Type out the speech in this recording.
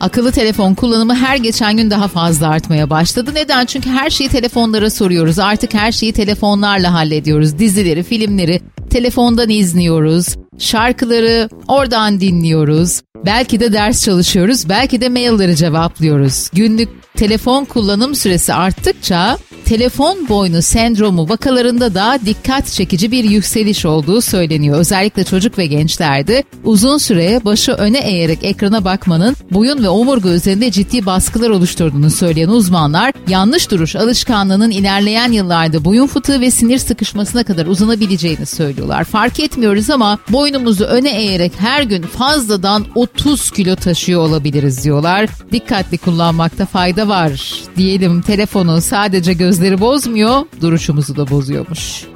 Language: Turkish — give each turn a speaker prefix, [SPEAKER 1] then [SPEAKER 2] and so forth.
[SPEAKER 1] Akıllı telefon kullanımı her geçen gün daha fazla artmaya başladı. Neden? Çünkü her şeyi telefonlara soruyoruz. Artık her şeyi telefonlarla hallediyoruz. Dizileri, filmleri telefondan izliyoruz. Şarkıları oradan dinliyoruz. Belki de ders çalışıyoruz. Belki de mailleri cevaplıyoruz. Günlük telefon kullanım süresi arttıkça telefon boynu sendromu vakalarında da dikkat çekici bir yükseliş olduğu söyleniyor. Özellikle çocuk ve gençlerde uzun süre başı öne eğerek ekrana bakmanın boyun ve omurga üzerinde ciddi baskılar oluşturduğunu söyleyen uzmanlar, yanlış duruş alışkanlığının ilerleyen yıllarda boyun fıtığı ve sinir sıkışmasına kadar uzanabileceğini söylüyorlar. Fark etmiyoruz ama boynumuzu öne eğerek her gün fazladan 30 kilo taşıyor olabiliriz diyorlar. Dikkatli kullanmakta fayda var. Diyelim telefonu sadece gözleri bozmuyor, duruşumuzu da bozuyormuş.